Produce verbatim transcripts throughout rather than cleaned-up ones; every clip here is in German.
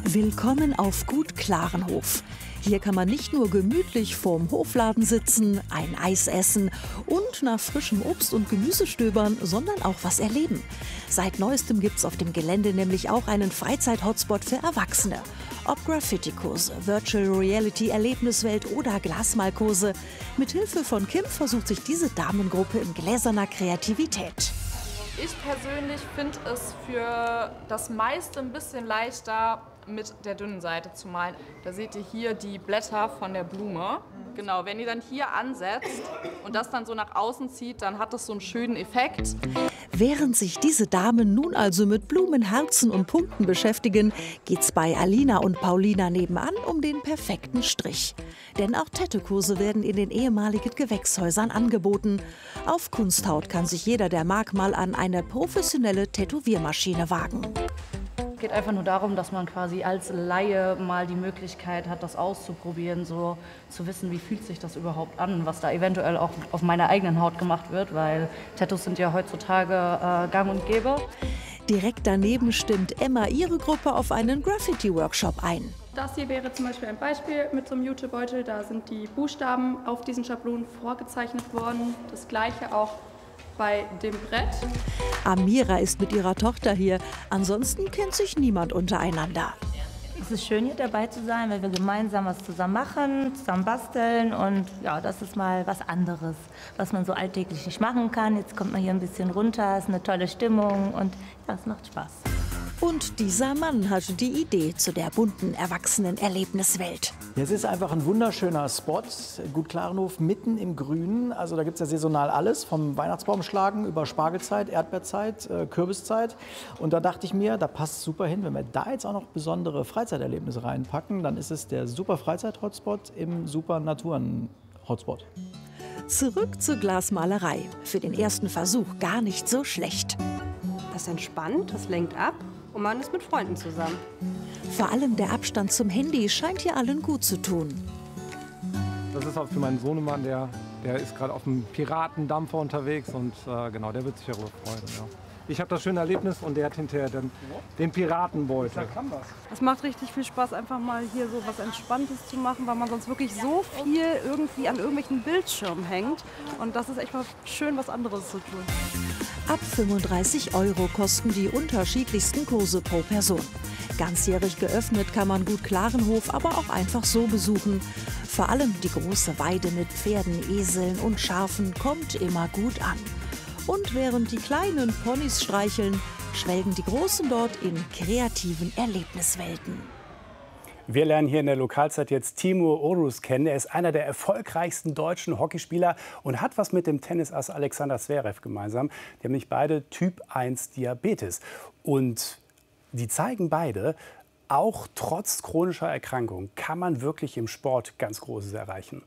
Willkommen auf Gut Klarenhof. Hier kann man nicht nur gemütlich vorm Hofladen sitzen, ein Eis essen und nach frischem Obst und Gemüse stöbern, sondern auch was erleben. Seit neuestem gibt's auf dem Gelände nämlich auch einen Freizeit-Hotspot für Erwachsene. Ob Graffiti-Kurse, Virtual Reality-Erlebniswelt oder Glasmalkurse. Mithilfe von Kim versucht sich diese Damengruppe in gläserner Kreativität. Ich persönlich finde es für das meiste ein bisschen leichter, mit der dünnen Seite zu malen. Da seht ihr hier die Blätter von der Blume. Genau, wenn ihr dann hier ansetzt und das dann so nach außen zieht, dann hat das so einen schönen Effekt. Während sich diese Damen nun also mit Blumen, Herzen und Punkten beschäftigen, geht's bei Alina und Paulina nebenan um den perfekten Strich. Denn auch Tattoo-Kurse werden in den ehemaligen Gewächshäusern angeboten. Auf Kunsthaut kann sich jeder, der mag, mal an eine professionelle Tätowiermaschine wagen. Es geht einfach nur darum, dass man quasi als Laie mal die Möglichkeit hat, das auszuprobieren, so zu wissen, wie fühlt sich das überhaupt an, was da eventuell auch auf meiner eigenen Haut gemacht wird, weil Tattoos sind ja heutzutage äh, gang und gäbe. Direkt daneben stimmt Emma ihre Gruppe auf einen Graffiti-Workshop ein. Das hier wäre zum Beispiel ein Beispiel mit so einem Jutebeutel. Da sind die Buchstaben auf diesen Schablonen vorgezeichnet worden. Das gleiche auch bei dem Brett. Amira ist mit ihrer Tochter hier. Ansonsten kennt sich niemand untereinander. Es ist schön, hier dabei zu sein, weil wir gemeinsam was zusammen machen, zusammen basteln. Und ja, das ist mal was anderes, was man so alltäglich nicht machen kann. Jetzt kommt man hier ein bisschen runter, es ist eine tolle Stimmung und ja, es macht Spaß. Und dieser Mann hatte die Idee zu der bunten Erwachsenen-Erlebniswelt. Es ist einfach ein wunderschöner Spot, Gut Klarenhof, mitten im Grünen. Also da gibt es ja saisonal alles, vom Weihnachtsbaumschlagen über Spargelzeit, Erdbeerzeit, äh, Kürbiszeit. Und da dachte ich mir, da passt super hin, wenn wir da jetzt auch noch besondere Freizeiterlebnisse reinpacken, dann ist es der super Freizeit-Hotspot im super Naturen-Hotspot. Zurück zur Glasmalerei. Für den ersten Versuch gar nicht so schlecht. Das entspannt, das lenkt ab. Und man ist mit Freunden zusammen. Vor allem der Abstand zum Handy scheint hier allen gut zu tun. Das ist auch für meinen Sohnemann, der, der ist gerade auf einem Piratendampfer unterwegs und äh, genau, der wird sich darüber freuen. Ja. Ich habe das schöne Erlebnis und der hat hinterher den, den Piratenbeutel. Es macht richtig viel Spaß, einfach mal hier so was Entspanntes zu machen, weil man sonst wirklich so viel irgendwie an irgendwelchen Bildschirmen hängt. Und das ist echt mal schön, was anderes zu tun. Ab fünfunddreißig Euro kosten die unterschiedlichsten Kurse pro Person. Ganzjährig geöffnet kann man Gut Klarenhof aber auch einfach so besuchen. Vor allem die große Weide mit Pferden, Eseln und Schafen kommt immer gut an. Und während die kleinen Ponys streicheln, schwelgen die Großen dort in kreativen Erlebniswelten. Wir lernen hier in der Lokalzeit jetzt Timur Orus kennen. Er ist einer der erfolgreichsten deutschen Hockeyspieler und hat was mit dem Tennisass Alexander Zverev gemeinsam. Die haben nämlich beide Typ eins Diabetes. Und die zeigen beide, auch trotz chronischer Erkrankung kann man wirklich im Sport ganz Großes erreichen.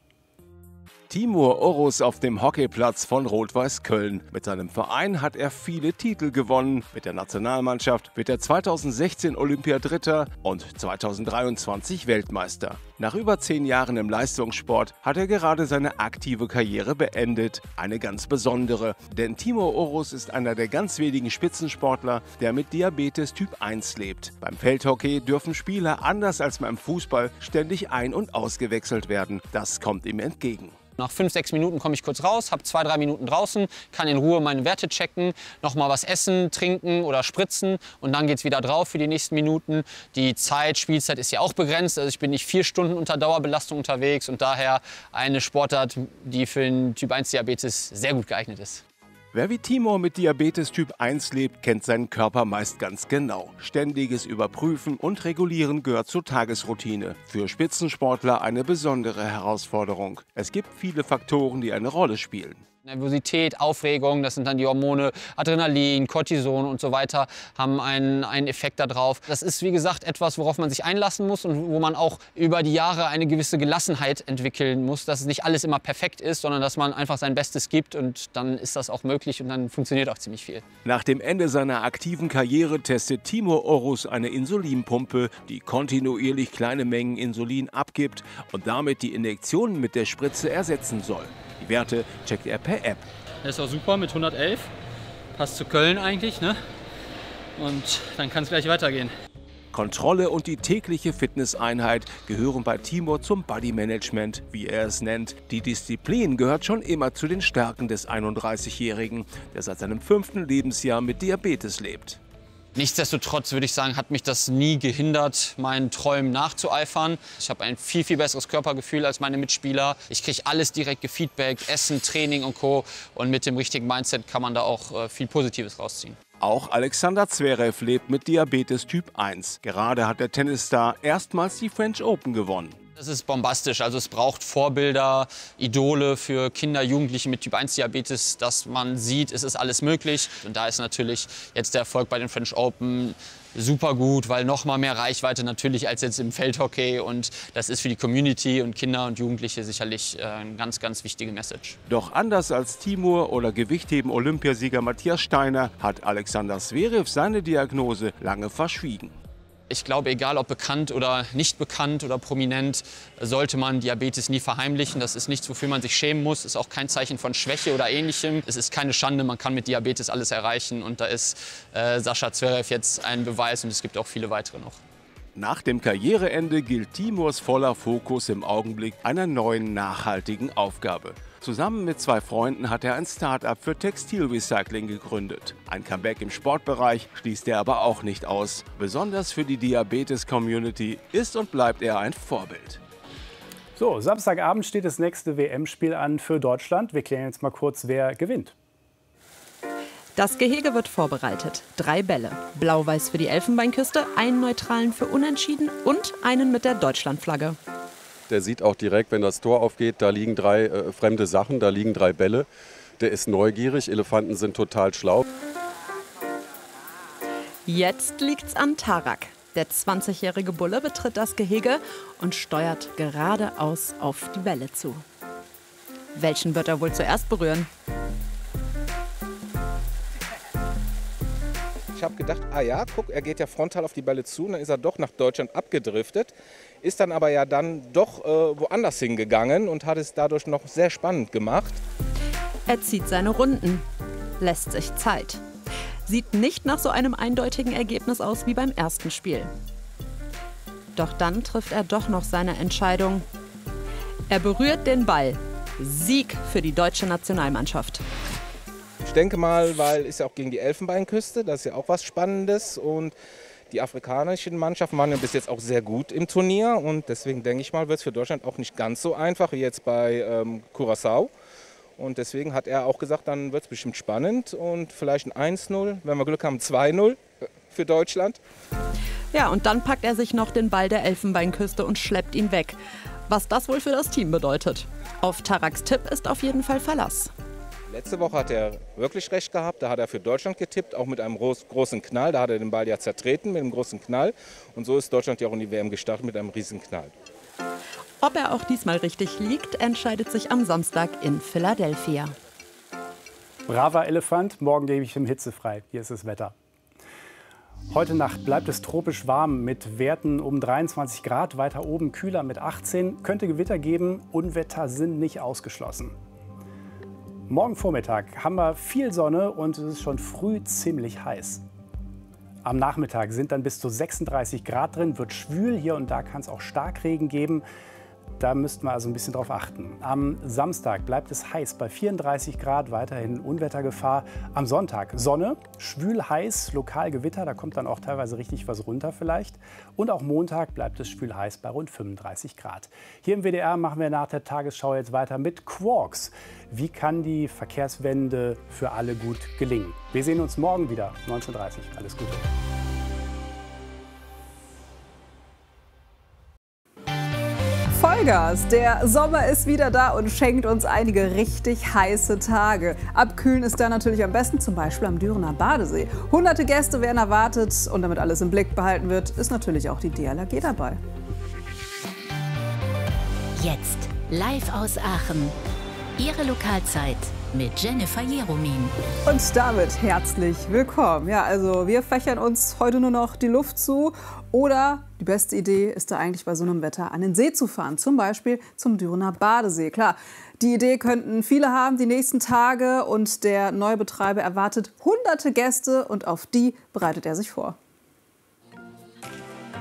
Timur Orus auf dem Hockeyplatz von Rot-Weiß Köln. Mit seinem Verein hat er viele Titel gewonnen. Mit der Nationalmannschaft wird er zweitausendsechzehn Olympiadritter und zweitausenddreiundzwanzig Weltmeister. Nach über zehn Jahren im Leistungssport hat er gerade seine aktive Karriere beendet. Eine ganz besondere, denn Timur Orus ist einer der ganz wenigen Spitzensportler, der mit Diabetes Typ eins lebt. Beim Feldhockey dürfen Spieler anders als beim Fußball ständig ein- und ausgewechselt werden. Das kommt ihm entgegen. Nach fünf, sechs Minuten komme ich kurz raus, habe zwei, drei Minuten draußen, kann in Ruhe meine Werte checken, noch mal was essen, trinken oder spritzen und dann geht es wieder drauf für die nächsten Minuten. Die Zeit, Spielzeit ist ja auch begrenzt, also ich bin nicht vier Stunden unter Dauerbelastung unterwegs und daher eine Sportart, die für den Typ eins Diabetes sehr gut geeignet ist. Wer wie Timur mit Diabetes Typ eins lebt, kennt seinen Körper meist ganz genau. Ständiges Überprüfen und Regulieren gehört zur Tagesroutine. Für Spitzensportler eine besondere Herausforderung. Es gibt viele Faktoren, die eine Rolle spielen. Nervosität, Aufregung, das sind dann die Hormone Adrenalin, Cortison und so weiter, haben einen, einen Effekt darauf. Das ist, wie gesagt, etwas, worauf man sich einlassen muss und wo man auch über die Jahre eine gewisse Gelassenheit entwickeln muss, dass es nicht alles immer perfekt ist, sondern dass man einfach sein Bestes gibt und dann ist das auch möglich und dann funktioniert auch ziemlich viel. Nach dem Ende seiner aktiven Karriere testet Timur Orus eine Insulinpumpe, die kontinuierlich kleine Mengen Insulin abgibt und damit die Injektionen mit der Spritze ersetzen soll. Die Werte checkt er per App. Das ist auch super mit hundertelf. Passt zu Köln eigentlich, ne? Und dann kann es gleich weitergehen. Kontrolle und die tägliche Fitnesseinheit gehören bei Timur zum Bodymanagement, wie er es nennt. Die Disziplin gehört schon immer zu den Stärken des einunddreißigjährigen, der seit seinem fünften Lebensjahr mit Diabetes lebt. Nichtsdestotrotz würde ich sagen, hat mich das nie gehindert, meinen Träumen nachzueifern. Ich habe ein viel, viel besseres Körpergefühl als meine Mitspieler. Ich kriege alles direkt gefeedbackt, Essen, Training und Co. Und mit dem richtigen Mindset kann man da auch viel Positives rausziehen. Auch Alexander Zverev lebt mit Diabetes Typ eins. Gerade hat der Tennisstar erstmals die French Open gewonnen. Das ist bombastisch. Also es braucht Vorbilder, Idole für Kinder, Jugendliche mit Typ eins Diabetes, dass man sieht, es ist alles möglich. Und da ist natürlich jetzt der Erfolg bei den French Open super gut, weil noch mal mehr Reichweite natürlich als jetzt im Feldhockey. Und das ist für die Community und Kinder und Jugendliche sicherlich äh, eine ganz, ganz wichtige Message. Doch anders als Timur oder Gewichtheben-Olympiasieger Matthias Steiner hat Alexander Zverev seine Diagnose lange verschwiegen. Ich glaube, egal ob bekannt oder nicht bekannt oder prominent, sollte man Diabetes nie verheimlichen. Das ist nichts, wofür man sich schämen muss. Ist auch kein Zeichen von Schwäche oder Ähnlichem. Es ist keine Schande, man kann mit Diabetes alles erreichen. Und da ist äh, Sascha Zverev jetzt ein Beweis und es gibt auch viele weitere noch. Nach dem Karriereende gilt Timurs voller Fokus im Augenblick einer neuen nachhaltigen Aufgabe. Zusammen mit zwei Freunden hat er ein Start-up für Textilrecycling gegründet. Ein Comeback im Sportbereich schließt er aber auch nicht aus. Besonders für die Diabetes-Community ist und bleibt er ein Vorbild. So, Samstagabend steht das nächste W M-Spiel an für Deutschland. Wir klären jetzt mal kurz, wer gewinnt. Das Gehege wird vorbereitet. Drei Bälle. Blau-Weiß für die Elfenbeinküste, einen neutralen für Unentschieden und einen mit der Deutschlandflagge. Der sieht auch direkt, wenn das Tor aufgeht, da liegen drei äh, fremde Sachen, da liegen drei Bälle. Der ist neugierig, Elefanten sind total schlau. Jetzt liegt's an Tarak. Der zwanzigjährige Bulle betritt das Gehege und steuert geradeaus auf die Bälle zu. Welchen wird er wohl zuerst berühren? Ich habe gedacht, ah ja, guck, er geht ja frontal auf die Bälle zu, und dann ist er doch nach Deutschland abgedriftet, ist dann aber ja dann doch äh, woanders hingegangen und hat es dadurch noch sehr spannend gemacht. Er zieht seine Runden, lässt sich Zeit. Sieht nicht nach so einem eindeutigen Ergebnis aus wie beim ersten Spiel. Doch dann trifft er doch noch seine Entscheidung. Er berührt den Ball. Sieg für die deutsche Nationalmannschaft. Ich denke mal, weil ist ja auch gegen die Elfenbeinküste, das ist ja auch was Spannendes, und die afrikanischen Mannschaften waren ja bis jetzt auch sehr gut im Turnier, und deswegen denke ich mal, wird es für Deutschland auch nicht ganz so einfach wie jetzt bei ähm, Curaçao, und deswegen hat er auch gesagt, dann wird es bestimmt spannend und vielleicht ein eins null, wenn wir Glück haben zwei null für Deutschland. Ja, und dann packt er sich noch den Ball der Elfenbeinküste und schleppt ihn weg. Was das wohl für das Team bedeutet. Auf Taraks Tipp ist auf jeden Fall Verlass. Letzte Woche hat er wirklich recht gehabt, da hat er für Deutschland getippt, auch mit einem großen Knall, da hat er den Ball ja zertreten mit einem großen Knall, und so ist Deutschland ja auch in die W M gestartet mit einem riesen Knall. Ob er auch diesmal richtig liegt, entscheidet sich am Samstag in Philadelphia. Braver Elefant, morgen gebe ich ihm hitzefrei. Hier ist das Wetter. Heute Nacht bleibt es tropisch warm mit Werten um dreiundzwanzig Grad, weiter oben kühler mit achtzehn, könnte Gewitter geben, Unwetter sind nicht ausgeschlossen. Morgen Vormittag haben wir viel Sonne und es ist schon früh ziemlich heiß. Am Nachmittag sind dann bis zu sechsunddreißig Grad drin, wird schwül, hier und da kann es auch Starkregen geben. Da müssten wir also ein bisschen drauf achten. Am Samstag bleibt es heiß bei vierunddreißig Grad, weiterhin Unwettergefahr. Am Sonntag Sonne, schwül heiß, lokal Gewitter, da kommt dann auch teilweise richtig was runter vielleicht. Und auch Montag bleibt es schwül heiß bei rund fünfunddreißig Grad. Hier im W D R machen wir nach der Tagesschau jetzt weiter mit Quarks. Wie kann die Verkehrswende für alle gut gelingen? Wir sehen uns morgen wieder, neunzehn Uhr dreißig. Alles Gute. Vollgas! Der Sommer ist wieder da und schenkt uns einige richtig heiße Tage. Abkühlen ist da natürlich am besten, zum Beispiel am Dürener Badesee. Hunderte Gäste werden erwartet, und damit alles im Blick behalten wird, ist natürlich auch die D L R G dabei. Jetzt live aus Aachen. Ihre Lokalzeit mit Jennifer Jeromin. Und damit herzlich willkommen. Ja, also wir fächern uns heute nur noch die Luft zu. Oder die beste Idee ist da eigentlich bei so einem Wetter an den See zu fahren. Zum Beispiel zum Dürener Badesee. Klar, die Idee könnten viele haben die nächsten Tage. Und der neue Betreiber erwartet hunderte Gäste und auf die bereitet er sich vor.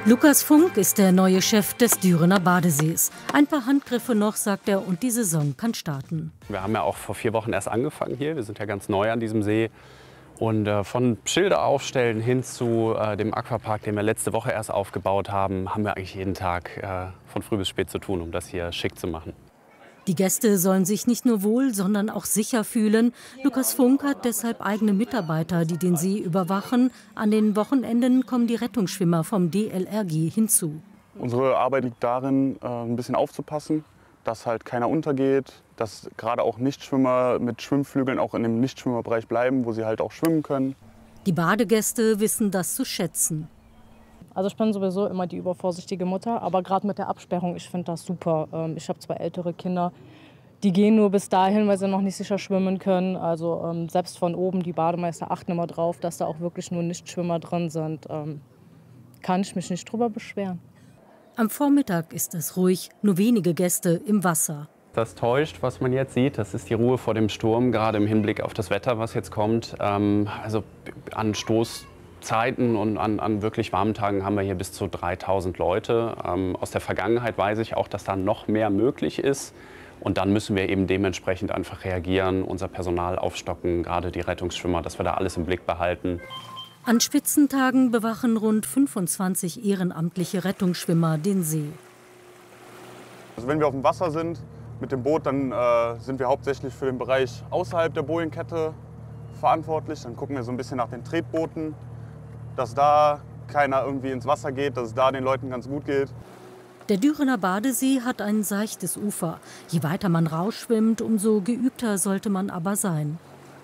Lukas Funk ist der neue Chef des Dürener Badesees. Ein paar Handgriffe noch, sagt er, und die Saison kann starten. Wir haben ja auch vor vier Wochen erst angefangen hier. Wir sind ja ganz neu an diesem See. Und äh, von Schilder aufstellen hin zu äh, dem Aquapark, den wir letzte Woche erst aufgebaut haben, haben wir eigentlich jeden Tag äh, von früh bis spät zu tun, um das hier schick zu machen. Die Gäste sollen sich nicht nur wohl, sondern auch sicher fühlen. Lukas Funk hat deshalb eigene Mitarbeiter, die den See überwachen. An den Wochenenden kommen die Rettungsschwimmer vom D L R G hinzu. Unsere Arbeit liegt darin, ein bisschen aufzupassen, dass halt keiner untergeht, dass gerade auch Nichtschwimmer mit Schwimmflügeln auch in dem Nichtschwimmerbereich bleiben, wo sie halt auch schwimmen können. Die Badegäste wissen das zu schätzen. Also ich bin sowieso immer die übervorsichtige Mutter, aber gerade mit der Absperrung, ich finde das super. Ich habe zwei ältere Kinder, die gehen nur bis dahin, weil sie noch nicht sicher schwimmen können. Also ähm, selbst von oben, die Bademeister achten immer drauf, dass da auch wirklich nur Nichtschwimmer drin sind. Ähm, kann ich mich nicht drüber beschweren. Am Vormittag ist es ruhig, nur wenige Gäste im Wasser. Das täuscht, was man jetzt sieht. Das ist die Ruhe vor dem Sturm, gerade im Hinblick auf das Wetter, was jetzt kommt. Ähm, also an Stoßzeiten und an, an wirklich warmen Tagen haben wir hier bis zu dreitausend Leute. Ähm, aus der Vergangenheit weiß ich auch, dass da noch mehr möglich ist. Und dann müssen wir eben dementsprechend einfach reagieren, unser Personal aufstocken, gerade die Rettungsschwimmer, dass wir da alles im Blick behalten. An Spitzentagen bewachen rund fünfundzwanzig ehrenamtliche Rettungsschwimmer den See. Also wenn wir auf dem Wasser sind mit dem Boot, dann äh, sind wir hauptsächlich für den Bereich außerhalb der Bojenkette verantwortlich. Dann gucken wir so ein bisschen nach den Tretbooten, dass da keiner irgendwie ins Wasser geht, dass es da den Leuten ganz gut geht. Der Dürener Badesee hat ein seichtes Ufer. Je weiter man rausschwimmt, umso geübter sollte man aber sein.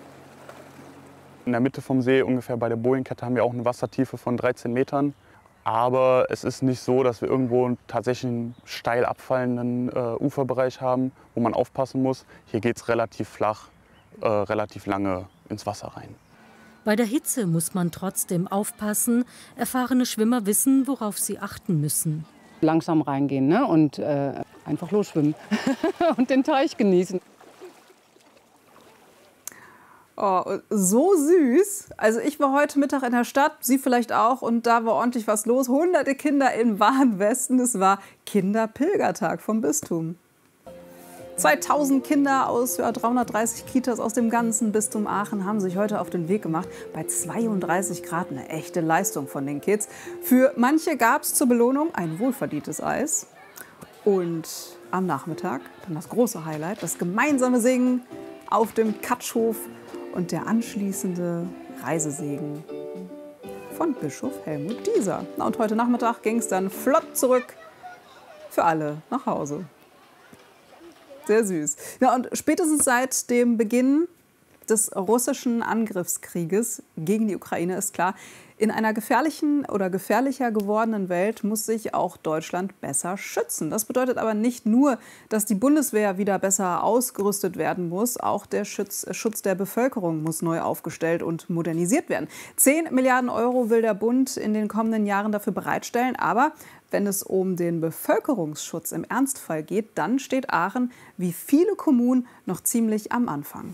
In der Mitte vom See, ungefähr bei der Bojenkette, haben wir auch eine Wassertiefe von dreizehn Metern. Aber es ist nicht so, dass wir irgendwo tatsächlich einen steil abfallenden äh, Uferbereich haben, wo man aufpassen muss. Hier geht es relativ flach, äh, relativ lange ins Wasser rein. Bei der Hitze muss man trotzdem aufpassen. Erfahrene Schwimmer wissen, worauf sie achten müssen. Langsam reingehen, ne? Und äh, einfach losschwimmen und den Teich genießen. Oh, so süß. Also ich war heute Mittag in der Stadt, Sie vielleicht auch, und da war ordentlich was los. Hunderte Kinder in Warnwesten. Es war Kinderpilgertag vom Bistum. zweitausend Kinder aus ja, dreihundertdreißig Kitas aus dem ganzen Bistum Aachen haben sich heute auf den Weg gemacht. Bei zweiunddreißig Grad eine echte Leistung von den Kids. Für manche gab es zur Belohnung ein wohlverdientes Eis. Und am Nachmittag dann das große Highlight, das gemeinsame Singen auf dem Katschhof und der anschließende Reisesegen von Bischof Helmut Dieser. Na, und heute Nachmittag ging es dann flott zurück für alle nach Hause. Sehr süß. Ja, und spätestens seit dem Beginn des russischen Angriffskrieges gegen die Ukraine ist klar, in einer gefährlichen oder gefährlicher gewordenen Welt muss sich auch Deutschland besser schützen. Das bedeutet aber nicht nur, dass die Bundeswehr wieder besser ausgerüstet werden muss. Auch der Schutz, Schutz der Bevölkerung muss neu aufgestellt und modernisiert werden. Zehn Milliarden Euro will der Bund in den kommenden Jahren dafür bereitstellen. Aber wenn es um den Bevölkerungsschutz im Ernstfall geht, dann steht Aachen wie viele Kommunen noch ziemlich am Anfang.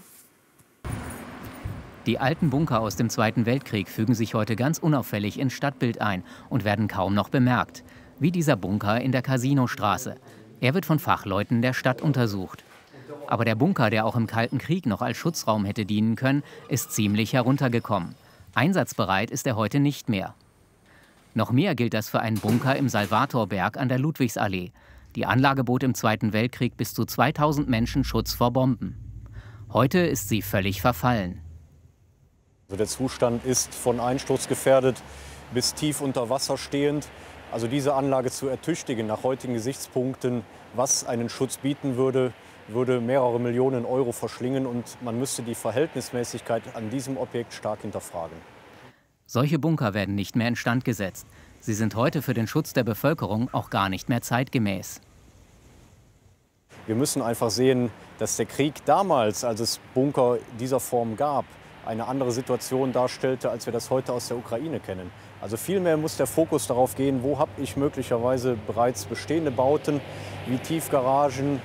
Die alten Bunker aus dem Zweiten Weltkrieg fügen sich heute ganz unauffällig ins Stadtbild ein und werden kaum noch bemerkt. Wie dieser Bunker in der Casinostraße. Er wird von Fachleuten der Stadt untersucht. Aber der Bunker, der auch im Kalten Krieg noch als Schutzraum hätte dienen können, ist ziemlich heruntergekommen. Einsatzbereit ist er heute nicht mehr. Noch mehr gilt das für einen Bunker im Salvatorberg an der Ludwigsallee. Die Anlage bot im Zweiten Weltkrieg bis zu zweitausend Menschen Schutz vor Bomben. Heute ist sie völlig verfallen. Also der Zustand ist von Einsturz gefährdet bis tief unter Wasser stehend. Also diese Anlage zu ertüchtigen nach heutigen Gesichtspunkten, was einen Schutz bieten würde, würde mehrere Millionen Euro verschlingen und man müsste die Verhältnismäßigkeit an diesem Objekt stark hinterfragen. Solche Bunker werden nicht mehr instand gesetzt. Sie sind heute für den Schutz der Bevölkerung auch gar nicht mehr zeitgemäß. Wir müssen einfach sehen, dass der Krieg damals, als es Bunker dieser Form gab, eine andere Situation darstellte, als wir das heute aus der Ukraine kennen. Also vielmehr muss der Fokus darauf gehen, wo habe ich möglicherweise bereits bestehende Bauten, wie Tiefgaragen,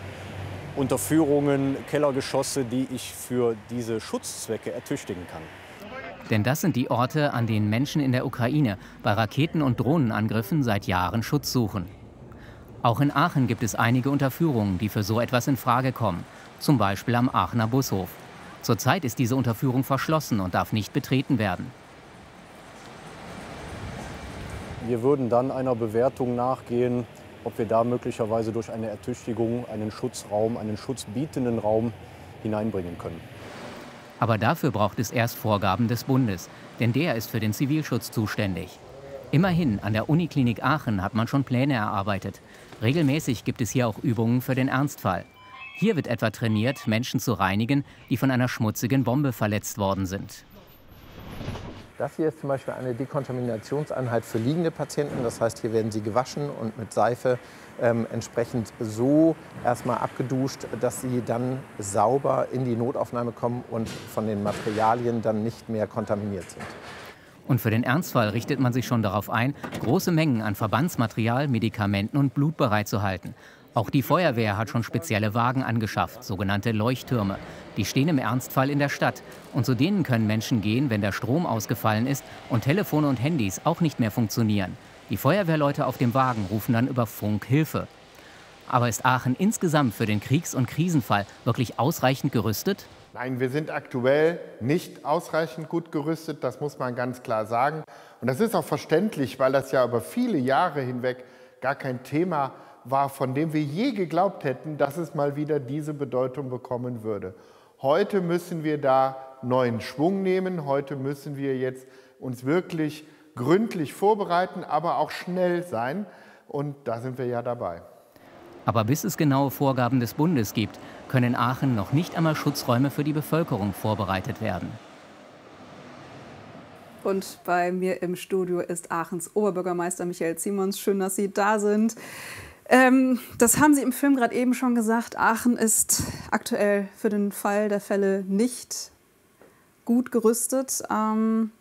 Unterführungen, Kellergeschosse, die ich für diese Schutzzwecke ertüchtigen kann. Denn das sind die Orte, an denen Menschen in der Ukraine bei Raketen- und Drohnenangriffen seit Jahren Schutz suchen. Auch in Aachen gibt es einige Unterführungen, die für so etwas in Frage kommen. Zum Beispiel am Aachener Bushof. Zurzeit ist diese Unterführung verschlossen und darf nicht betreten werden. Wir würden dann einer Bewertung nachgehen, ob wir da möglicherweise durch eine Ertüchtigung einen Schutzraum, einen schutzbietenden Raum hineinbringen können. Aber dafür braucht es erst Vorgaben des Bundes, denn der ist für den Zivilschutz zuständig. Immerhin, an der Uniklinik Aachen hat man schon Pläne erarbeitet. Regelmäßig gibt es hier auch Übungen für den Ernstfall. Hier wird etwa trainiert, Menschen zu reinigen, die von einer schmutzigen Bombe verletzt worden sind. Das hier ist zum Beispiel eine Dekontaminationseinheit für liegende Patienten. Das heißt, hier werden sie gewaschen und mit Seife ähm, entsprechend so erstmal abgeduscht, dass sie dann sauber in die Notaufnahme kommen und von den Materialien dann nicht mehr kontaminiert sind. Und für den Ernstfall richtet man sich schon darauf ein, große Mengen an Verbandsmaterial, Medikamenten und Blut bereitzuhalten. Auch die Feuerwehr hat schon spezielle Wagen angeschafft, sogenannte Leuchttürme. Die stehen im Ernstfall in der Stadt. Und zu denen können Menschen gehen, wenn der Strom ausgefallen ist und Telefone und Handys auch nicht mehr funktionieren. Die Feuerwehrleute auf dem Wagen rufen dann über Funk Hilfe. Aber ist Aachen insgesamt für den Kriegs- und Krisenfall wirklich ausreichend gerüstet? Nein, wir sind aktuell nicht ausreichend gut gerüstet, das muss man ganz klar sagen. Und das ist auch verständlich, weil das ja über viele Jahre hinweg gar kein Thema war, von dem wir je geglaubt hätten, dass es mal wieder diese Bedeutung bekommen würde. Heute müssen wir da neuen Schwung nehmen. Heute müssen wir jetzt uns wirklich gründlich vorbereiten, aber auch schnell sein. Und da sind wir ja dabei. Aber bis es genaue Vorgaben des Bundes gibt, können in Aachen noch nicht einmal Schutzräume für die Bevölkerung vorbereitet werden. Und bei mir im Studio ist Aachens Oberbürgermeister Michael Ziemons. Schön, dass Sie da sind. Ähm, das haben Sie im Film gerade eben schon gesagt. Aachen ist aktuell für den Fall der Fälle nicht gut gerüstet. Ähm,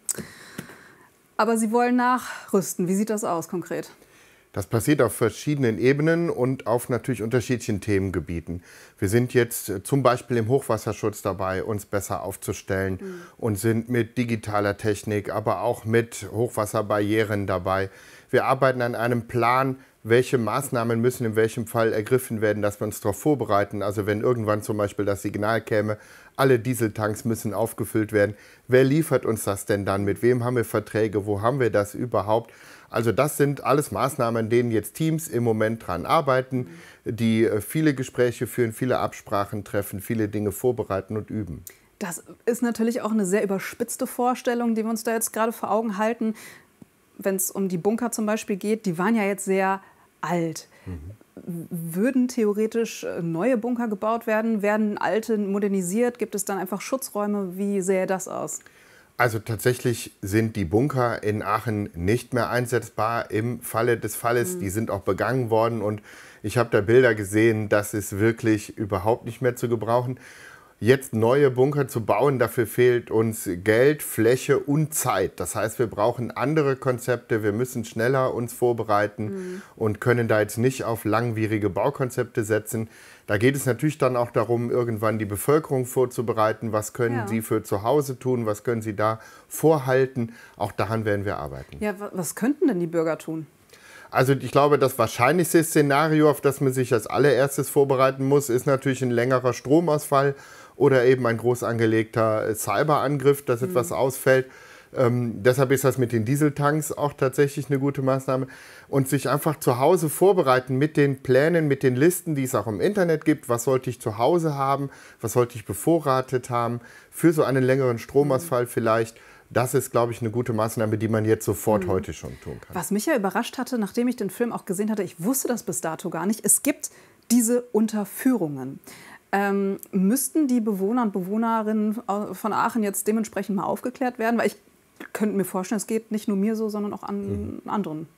aber Sie wollen nachrüsten. Wie sieht das aus konkret? Das passiert auf verschiedenen Ebenen und auf natürlich unterschiedlichen Themengebieten. Wir sind jetzt zum Beispiel im Hochwasserschutz dabei, uns besser aufzustellen mhm. und sind mit digitaler Technik, aber auch mit Hochwasserbarrieren dabei. Wir arbeiten an einem Plan, welche Maßnahmen müssen in welchem Fall ergriffen werden, dass wir uns darauf vorbereiten. Also wenn irgendwann zum Beispiel das Signal käme, alle Dieseltanks müssen aufgefüllt werden. Wer liefert uns das denn dann? Mit wem haben wir Verträge? Wo haben wir das überhaupt? Also das sind alles Maßnahmen, an denen jetzt Teams im Moment dran arbeiten, die viele Gespräche führen, viele Absprachen treffen, viele Dinge vorbereiten und üben. Das ist natürlich auch eine sehr überspitzte Vorstellung, die wir uns da jetzt gerade vor Augen halten. Wenn es um die Bunker zum Beispiel geht, die waren ja jetzt sehr alt. Mhm. Würden theoretisch neue Bunker gebaut werden? Werden alte modernisiert? Gibt es dann einfach Schutzräume? Wie sähe das aus? Also tatsächlich sind die Bunker in Aachen nicht mehr einsetzbar im Falle des Falles. Mhm. Die sind auch begangen worden und ich habe da Bilder gesehen, das ist wirklich überhaupt nicht mehr zu gebrauchen. Jetzt neue Bunker zu bauen, dafür fehlt uns Geld, Fläche und Zeit. Das heißt, wir brauchen andere Konzepte, wir müssen schneller uns vorbereiten mhm. und können da jetzt nicht auf langwierige Baukonzepte setzen. Da geht es natürlich dann auch darum, irgendwann die Bevölkerung vorzubereiten. Was können ja. sie für zu Hause tun, was können sie da vorhalten? Auch daran werden wir arbeiten. Ja, was könnten denn die Bürger tun? Also ich glaube, das wahrscheinlichste Szenario, auf das man sich als allererstes vorbereiten muss, ist natürlich ein längerer Stromausfall oder eben ein groß angelegter Cyberangriff, dass mhm. etwas ausfällt. Ähm, deshalb ist das mit den Dieseltanks auch tatsächlich eine gute Maßnahme. Und sich einfach zu Hause vorbereiten mit den Plänen, mit den Listen, die es auch im Internet gibt. Was sollte ich zu Hause haben? Was sollte ich bevorratet haben? Für so einen längeren Stromausfall mhm. vielleicht. Das ist, glaube ich, eine gute Maßnahme, die man jetzt sofort mhm. heute schon tun kann. Was mich ja überrascht hatte, nachdem ich den Film auch gesehen hatte, ich wusste das bis dato gar nicht, es gibt diese Unterführungen. Ähm, müssten die Bewohner und Bewohnerinnen von Aachen jetzt dementsprechend mal aufgeklärt werden? Weil ich könnte mir vorstellen, es geht nicht nur mir so, sondern auch an mhm. anderen.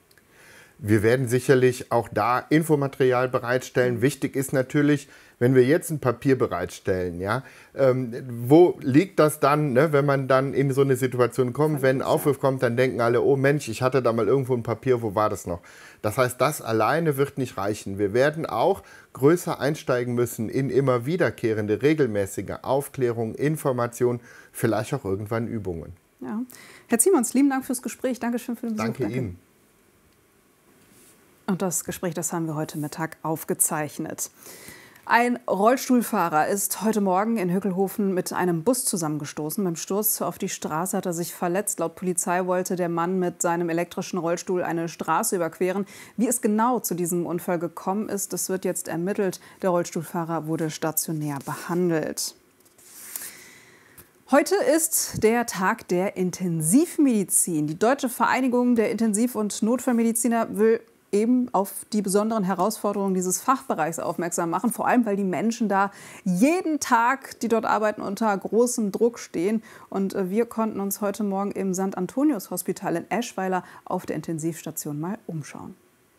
Wir werden sicherlich auch da Infomaterial bereitstellen. Mhm. Wichtig ist natürlich, wenn wir jetzt ein Papier bereitstellen, ja, ähm, wo liegt das dann, ne, wenn man dann in so eine Situation kommt, wenn ein Aufruf kommt, dann denken alle, oh Mensch, ich hatte da mal irgendwo ein Papier, wo war das noch? Das heißt, das alleine wird nicht reichen. Wir werden auch größer einsteigen müssen in immer wiederkehrende, regelmäßige Aufklärung, Information, vielleicht auch irgendwann Übungen. Ja. Herr Ziemons, lieben Dank fürs Gespräch. Dankeschön für den Besuch. Danke, Danke Ihnen. Und das Gespräch, das haben wir heute Mittag aufgezeichnet. Ein Rollstuhlfahrer ist heute Morgen in Höckelhofen mit einem Bus zusammengestoßen. Beim Sturz auf die Straße hat er sich verletzt. Laut Polizei wollte der Mann mit seinem elektrischen Rollstuhl eine Straße überqueren. Wie es genau zu diesem Unfall gekommen ist, das wird jetzt ermittelt. Der Rollstuhlfahrer wurde stationär behandelt. Heute ist der Tag der Intensivmedizin. Die Deutsche Vereinigung der Intensiv- und Notfallmediziner will eben auf die besonderen Herausforderungen dieses Fachbereichs aufmerksam machen. Vor allem, weil die Menschen da jeden Tag, die dort arbeiten, unter großem Druck stehen. Und wir konnten uns heute Morgen im Sankt Antonius Hospital in Eschweiler auf der Intensivstation mal umschauen.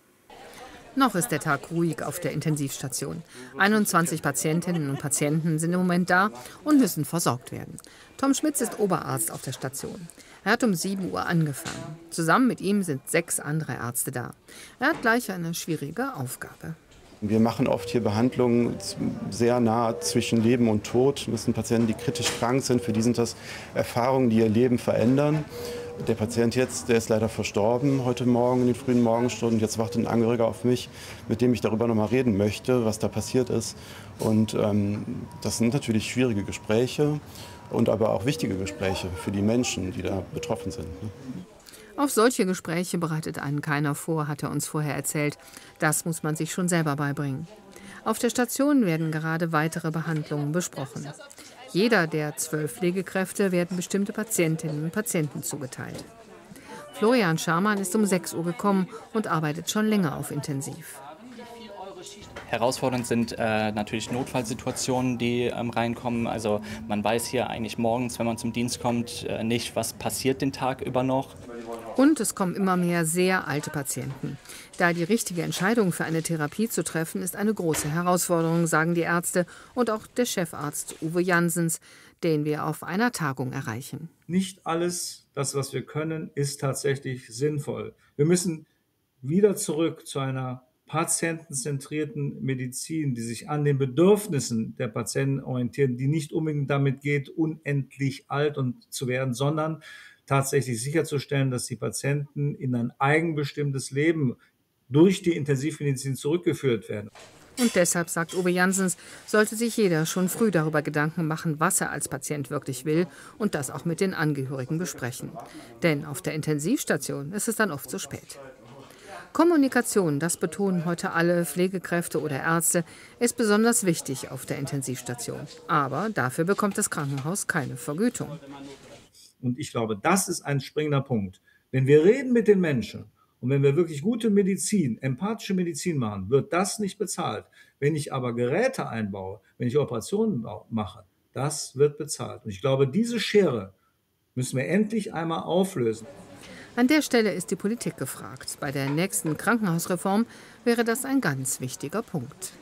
Noch ist der Tag ruhig auf der Intensivstation. einundzwanzig Patientinnen und Patienten sind im Moment da und müssen versorgt werden. Tom Schmitz ist Oberarzt auf der Station. Er hat um sieben Uhr angefangen. Zusammen mit ihm sind sechs andere Ärzte da. Er hat gleich eine schwierige Aufgabe. Wir machen oft hier Behandlungen sehr nah zwischen Leben und Tod. Das sind Patienten, die kritisch krank sind. Für die sind das Erfahrungen, die ihr Leben verändern. Der Patient jetzt, der ist leider verstorben heute Morgen in den frühen Morgenstunden. Jetzt wartet ein Angehöriger auf mich, mit dem ich darüber noch mal reden möchte, was da passiert ist. Und ähm, das sind natürlich schwierige Gespräche und aber auch wichtige Gespräche für die Menschen, die da betroffen sind. Ne? Auf solche Gespräche bereitet einen keiner vor, hat er uns vorher erzählt. Das muss man sich schon selber beibringen. Auf der Station werden gerade weitere Behandlungen besprochen. Jeder der zwölf Pflegekräfte werden bestimmte Patientinnen und Patienten zugeteilt. Florian Scharmann ist um sechs Uhr gekommen und arbeitet schon länger auf Intensiv. Herausfordernd sind äh, natürlich Notfallsituationen, die ähm, reinkommen. Also man weiß hier eigentlich morgens, wenn man zum Dienst kommt, äh, nicht, was passiert den Tag über noch. Und es kommen immer mehr sehr alte Patienten. Da die richtige Entscheidung für eine Therapie zu treffen, ist eine große Herausforderung, sagen die Ärzte und auch der Chefarzt Uwe Janssens, den wir auf einer Tagung erreichen. Nicht alles, das, was wir können, ist tatsächlich sinnvoll. Wir müssen wieder zurück zu einer patientenzentrierten Medizin, die sich an den Bedürfnissen der Patienten orientiert, die nicht unbedingt damit geht, unendlich alt und zu werden, sondern tatsächlich sicherzustellen, dass die Patienten in ein eigenbestimmtes Leben durch die Intensivmedizin zurückgeführt werden. Und deshalb, sagt Uwe Janssens, sollte sich jeder schon früh darüber Gedanken machen, was er als Patient wirklich will und das auch mit den Angehörigen besprechen. Denn auf der Intensivstation ist es dann oft zu spät. Kommunikation, das betonen heute alle Pflegekräfte oder Ärzte, ist besonders wichtig auf der Intensivstation. Aber dafür bekommt das Krankenhaus keine Vergütung. Und ich glaube, das ist ein springender Punkt. Wenn wir reden mit den Menschen und wenn wir wirklich gute Medizin, empathische Medizin machen, wird das nicht bezahlt. Wenn ich aber Geräte einbaue, wenn ich Operationen mache, das wird bezahlt. Und ich glaube, diese Schere müssen wir endlich einmal auflösen. An der Stelle ist die Politik gefragt. Bei der nächsten Krankenhausreform wäre das ein ganz wichtiger Punkt.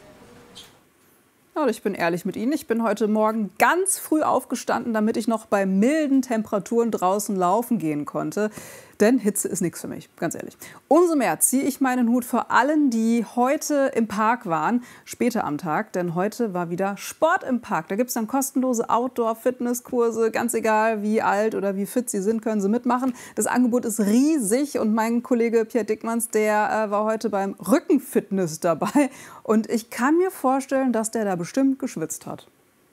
Ja, ich bin ehrlich mit Ihnen. Ich bin heute Morgen ganz früh aufgestanden, damit ich noch bei milden Temperaturen draußen laufen gehen konnte. Denn Hitze ist nichts für mich, ganz ehrlich. Umso mehr ziehe ich meinen Hut vor allen, die heute im Park waren, später am Tag. Denn heute war wieder Sport im Park. Da gibt es dann kostenlose Outdoor-Fitnesskurse. Ganz egal, wie alt oder wie fit Sie sind, können Sie mitmachen. Das Angebot ist riesig. Und mein Kollege Pierre Dickmanns, der äh, war heute beim Rückenfitness dabei. Und ich kann mir vorstellen, dass der da bestimmt geschwitzt hat.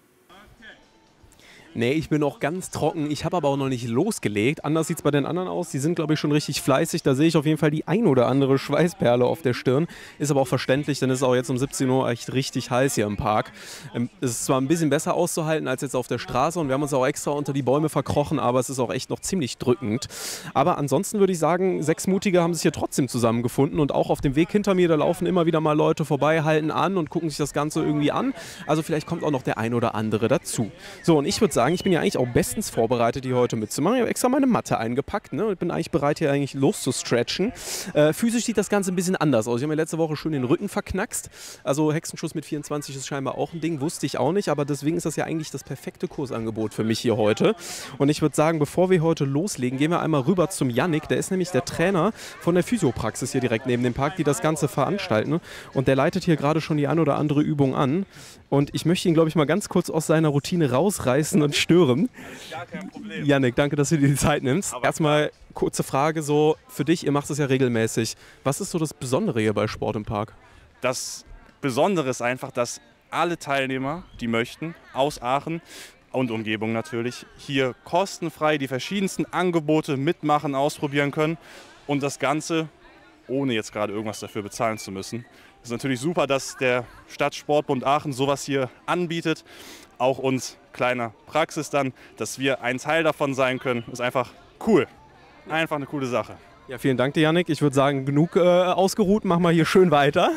Nee, ich bin noch ganz trocken. Ich habe aber auch noch nicht losgelegt. Anders sieht es bei den anderen aus. Die sind, glaube ich, schon richtig fleißig. Da sehe ich auf jeden Fall die ein oder andere Schweißperle auf der Stirn. Ist aber auch verständlich, denn es ist auch jetzt um siebzehn Uhr echt richtig heiß hier im Park. Ähm, es ist zwar ein bisschen besser auszuhalten als jetzt auf der Straße und wir haben uns auch extra unter die Bäume verkrochen, aber es ist auch echt noch ziemlich drückend. Aber ansonsten würde ich sagen, sechs Mutige haben sich hier trotzdem zusammengefunden und auch auf dem Weg hinter mir, da laufen immer wieder mal Leute vorbei, halten an und gucken sich das Ganze irgendwie an. Also vielleicht kommt auch noch der ein oder andere dazu. So, und ich würde sagen, ich bin ja eigentlich auch bestens vorbereitet, hier heute mitzumachen. Ich habe extra meine Matte eingepackt, ne, und bin eigentlich bereit, hier eigentlich loszustretchen. Äh, physisch sieht das Ganze ein bisschen anders aus. Ich habe mir letzte Woche schön den Rücken verknackst. Also Hexenschuss mit vierundzwanzig ist scheinbar auch ein Ding, wusste ich auch nicht, aber deswegen ist das ja eigentlich das perfekte Kursangebot für mich hier heute. Und ich würde sagen, bevor wir heute loslegen, gehen wir einmal rüber zum Yannick. Der ist nämlich der Trainer von der Physiopraxis hier direkt neben dem Park, die das Ganze veranstalten. Und der leitet hier gerade schon die ein oder andere Übung an. Und ich möchte ihn, glaube ich, mal ganz kurz aus seiner Routine rausreißen sonst stören. Gar kein Problem. Jannik, danke, dass du dir die Zeit nimmst. Aber erstmal kurze Frage so für dich, ihr macht es ja regelmäßig. Was ist so das Besondere hier bei Sport im Park? Das Besondere ist einfach, dass alle Teilnehmer, die möchten, aus Aachen und Umgebung natürlich, hier kostenfrei die verschiedensten Angebote mitmachen, ausprobieren können und das Ganze ohne jetzt gerade irgendwas dafür bezahlen zu müssen. Es ist natürlich super, dass der Stadtsportbund Aachen sowas hier anbietet. Auch uns kleiner Praxis dann, dass wir ein Teil davon sein können, ist einfach cool. Einfach eine coole Sache. Ja, vielen Dank dir, Jannik. Ich würde sagen, genug äh, ausgeruht, machen wir hier schön weiter.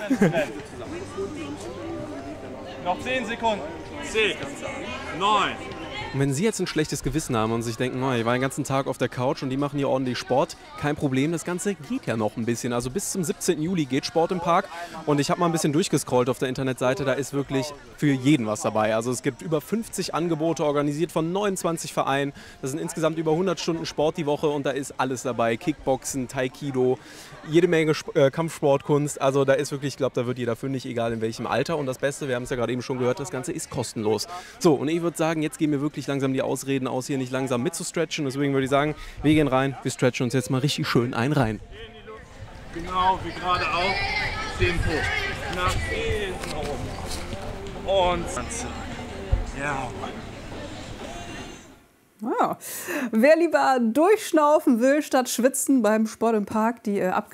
Noch zehn Sekunden. zehn, neun. Und wenn Sie jetzt ein schlechtes Gewissen haben und sich denken, oh, ich war den ganzen Tag auf der Couch und die machen hier ordentlich Sport, kein Problem, das Ganze geht ja noch ein bisschen. Also bis zum siebzehnten Juli geht Sport im Park und ich habe mal ein bisschen durchgescrollt auf der Internetseite, da ist wirklich für jeden was dabei. Also es gibt über fünfzig Angebote, organisiert von neunundzwanzig Vereinen. Das sind insgesamt über hundert Stunden Sport die Woche und da ist alles dabei. Kickboxen, Taekwondo, jede Menge Sp äh, Kampfsportkunst. Also da ist wirklich, ich glaube, da wird jeder fündig, egal in welchem Alter. Und das Beste, wir haben es ja gerade eben schon gehört, das Ganze ist kostenlos. So, und ich würde sagen, jetzt gehen wir wirklich langsam die Ausreden aus, hier nicht langsam mitzustretchen. Deswegen würde ich sagen, wir gehen rein, wir stretchen uns jetzt mal richtig schön ein rein. Genau, wie gerade auch. Tempo. Nach hinten oben. Und ja. Ja. Wer lieber durchschnaufen will statt schwitzen beim Sport im Park, die äh,